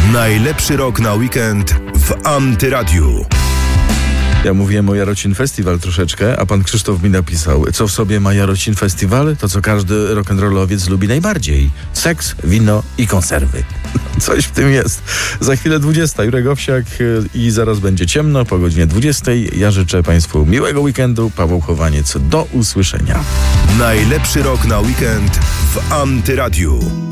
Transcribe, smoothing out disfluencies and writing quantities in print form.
Najlepszy rok na weekend w Antyradiu. Ja mówiłem o Jarocin Festival troszeczkę, a pan Krzysztof mi napisał, co w sobie ma Jarocin Festival? To, co każdy rock'n'rollowiec lubi najbardziej. Seks, wino i konserwy. Coś w tym jest. Za chwilę 20. Jurek Owsiak i zaraz będzie ciemno po godzinie 20. Ja życzę państwu miłego weekendu. Paweł Chowaniec. Do usłyszenia. Najlepszy rok na weekend w Antyradiu.